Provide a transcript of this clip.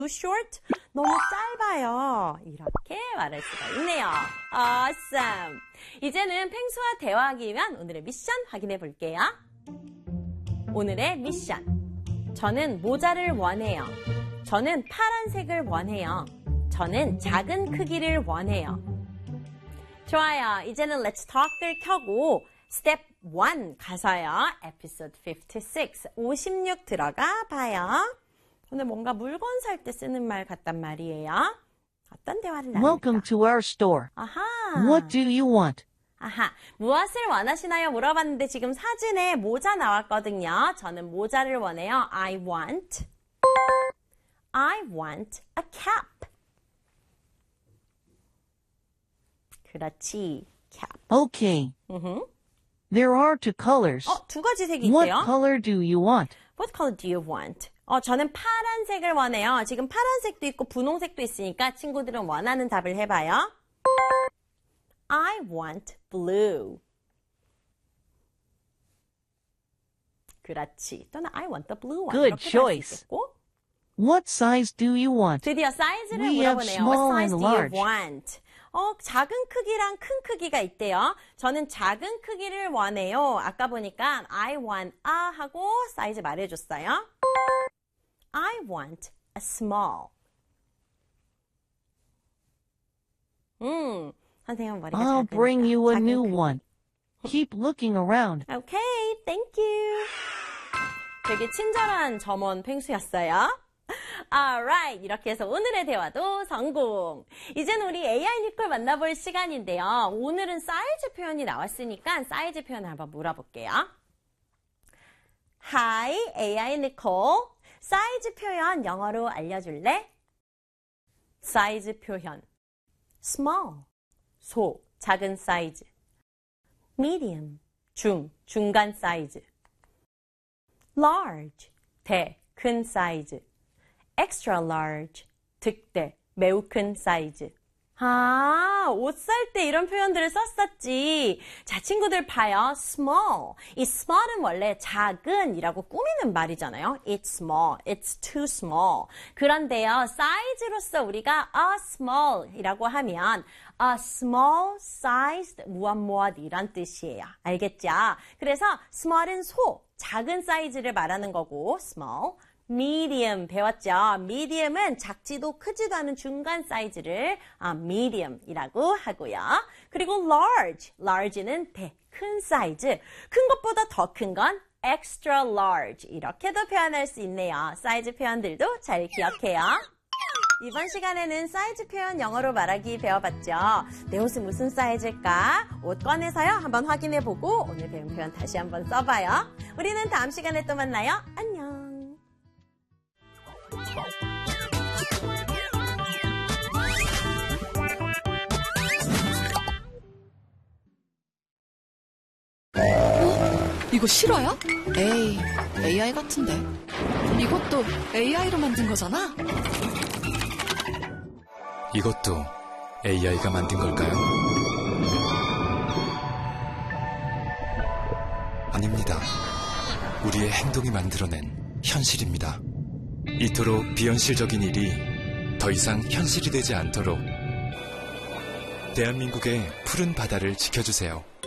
short? 너무 짧아요. 이렇게 말할 수가 있네요. Awesome. 이제는 펭수와 대화하기 위한 오늘의 미션 확인해 볼게요. 오늘의 미션. 저는 모자를 원해요. 저는 파란색을 원해요. 저는 작은 크기를 원해요. 좋아요. 이제는 Let's Talk를 켜고 Step 1 가서요. Episode 56 들어가 봐요. 오늘 뭔가 물건 살 때 쓰는 말 같단 말이에요. 어떤 대화를 나눌까? Welcome to our store. 아하. What do you want? 아하. 무엇을 원하시나요? 물어봤는데 지금 사진에 모자 나왔거든요. 저는 모자를 원해요. I want a cap. 그렇지. cap. Okay. There are two colors. 두 가지 색이 What 있대요. color do you want? What color do you want? 저는 파란색을 원해요. 지금 파란색도 있고 분홍색도 있으니까 친구들은 원하는 답을 해봐요. I want blue. 그렇지. 또는 I want the blue one. Good 이렇게 choice. 수 있겠고. What size do you want? 드디어 사이즈를 We have 물어보네요. small What size and do you large. want? 작은 크기랑 큰 크기가 있대요. 저는 작은 크기를 원해요. 아까 보니까 I want a 하고 사이즈 말해줬어요. I want a small. 선생님 머리가 I'll 작으니까. bring you a 작은 new 크기. one. Keep looking around. Okay, thank you. 되게 친절한 점원 펭수였어요. Alright, 이렇게 해서 오늘의 대화도 성공. 이제는 우리 AI 니콜 만나볼 시간인데요. 오늘은 사이즈 표현이 나왔으니까 사이즈 표현을 한번 물어볼게요. Hi, AI 니콜. 사이즈 표현 영어로 알려줄래? 사이즈 표현. Small, 소, 작은 사이즈. Medium, 중간 사이즈. Large, 대, 큰 사이즈. Extra large, 특대, 매우 큰 사이즈. 옷 살 때 이런 표현들을 썼었지. 자, 친구들 봐요. small. 이 small은 원래 작은이라고 꾸미는 말이잖아요. It's small. It's too small. 그런데요, 사이즈로서 우리가 a small이라고 하면 a small sized 무엇 이란 뜻이에요. 알겠죠? 그래서 small은 소, 작은 사이즈를 말하는 거고 small. medium 배웠죠? medium은 작지도 크지도 않은 중간 사이즈를 medium이라고 하고요. 그리고 large는 대, 큰 사이즈. 큰 것보다 더 큰 건 extra large. 이렇게도 표현할 수 있네요. 사이즈 표현들도 잘 기억해요. 이번 시간에는 사이즈 표현 영어로 말하기 배워봤죠. 내 옷은 무슨 사이즈일까? 옷 꺼내서요. 한번 확인해보고 오늘 배운 표현 다시 한번 써봐요. 우리는 다음 시간에 또 만나요. 안녕. 이거 실화야? 에이, AI 같은데. 이것도 AI로 만든 거잖아? 이것도 AI가 만든 걸까요? 아닙니다. 우리의 행동이 만들어낸 현실입니다. 이토록 비현실적인 일이 더 이상 현실이 되지 않도록 대한민국의 푸른 바다를 지켜주세요.